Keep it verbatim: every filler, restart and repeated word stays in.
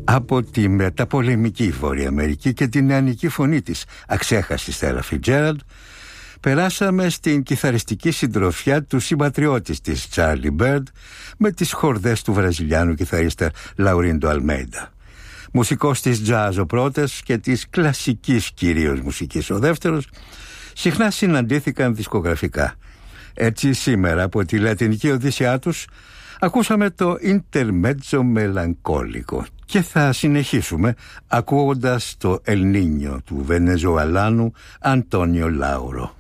Από τη μεταπολεμική Βόρεια Αμερική και την νεανική φωνή της αξέχαστη Ella Fitzgerald, περάσαμε στην κιθαριστική συντροφιά του συμπατριώτης της Charlie Bird με τις χορδές του βραζιλιάνου κιθαρίστα Laurindo Almeida. Μουσικός της jazz ο πρώτος και της κλασικής κυρίως μουσικής ο δεύτερος, συχνά συναντήθηκαν δισκογραφικά. Έτσι σήμερα από τη λατινική οδύσσειά τους ακούσαμε το Intermezzo Μελαγκόλικο και θα συνεχίσουμε ακούγοντας το El Niño του Βενεζουαλάνου Αντώνιο Λάουρο.